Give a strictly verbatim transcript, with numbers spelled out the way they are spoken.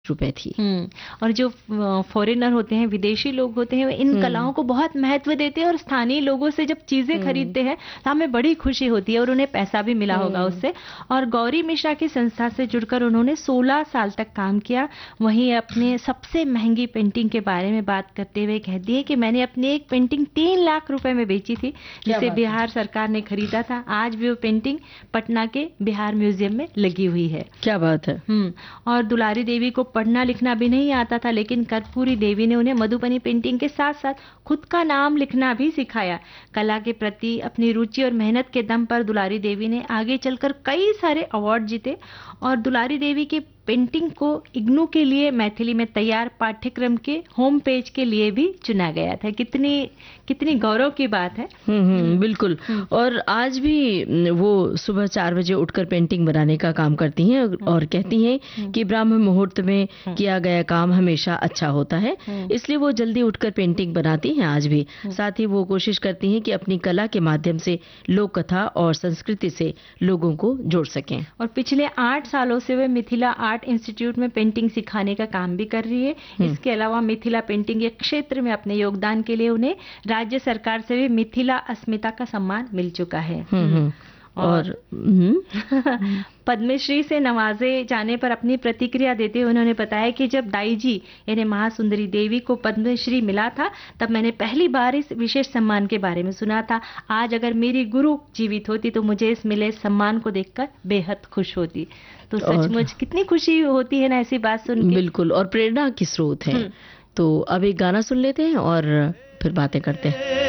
रुपए थी। हम्म और जो फॉरेनर होते हैं, विदेशी लोग होते हैं, इन कलाओं को बहुत महत्व देते हैं और स्थानीय लोगों से जब चीजें खरीदते हैं तो हमें बड़ी खुशी होती है और उन्हें पैसा भी मिला होगा उससे। और गौरी मिश्रा की संस्था से जुड़कर उन्होंने सोलह साल तक काम किया। वहीं अपने सबसे महंगी पेंटिंग के बारे में बात करते हुए कहती है कि मैंने अपनी एक पेंटिंग तीन लाख रुपए में बेची थी, जिसे बिहार सरकार ने खरीदा था। आज भी वो पेंटिंग पटना के बिहार म्यूजियम में लगी हुई है। क्या बात है। हम्म और दुलारी देवी को पढ़ना लिखना भी नहीं आता था, लेकिन कर्पूरी देवी ने उन्हें मधुबनी पेंटिंग के साथ साथ खुद का नाम लिखना भी सिखाया। कला के प्रति अपनी रुचि और मेहनत के दम पर दुलारी देवी ने आगे चलकर कई सारे अवार्ड जीते और दुलारी देवी की पेंटिंग को इग्नू के लिए मैथिली में तैयार पाठ्यक्रम के होम पेज के लिए भी चुना गया था। कितनी कितनी गौरव की बात है। हम्म हम्म बिल्कुल। और आज भी वो सुबह चार बजे उठकर पेंटिंग बनाने का काम करती हैं और कहती हैं कि ब्राह्म मुहूर्त में किया गया काम हमेशा अच्छा होता है, इसलिए वो जल्दी उठकर पेंटिंग बनाती हैं आज भी। साथ ही वो कोशिश करती हैं कि अपनी कला के माध्यम से लोक कथा और संस्कृति से लोगों को जोड़ सकें। और पिछले आठ सालों से वे मिथिला आर्ट इंस्टीट्यूट में पेंटिंग सिखाने का काम भी कर रही है। इसके अलावा मिथिला पेंटिंग के क्षेत्र में अपने योगदान के लिए उन्हें राज्य सरकार से भी मिथिला अस्मिता का सम्मान मिल चुका है। और, और पद्मश्री से नवाजे जाने पर अपनी प्रतिक्रिया देते हुए उन्होंने बताया कि जब दाई जी यानी महासुंदरी देवी को पद्मश्री मिला था तब मैंने पहली बार इस विशेष सम्मान के बारे में सुना था। आज अगर मेरी गुरु जीवित होती तो मुझे इस मिले सम्मान को देखकर बेहद खुश होती। तो सचमुच कितनी खुशी होती है ना ऐसी बात सुन के। बिल्कुल, और प्रेरणा की स्रोत है। तो अब एक गाना सुन लेते हैं और फिर बातें करते हैं।